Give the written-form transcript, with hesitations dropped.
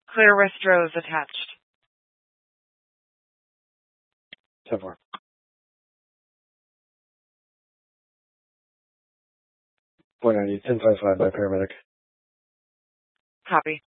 Clear Westrows attached. 10-4. Point 90, 10-5-5 by paramedic. Copy.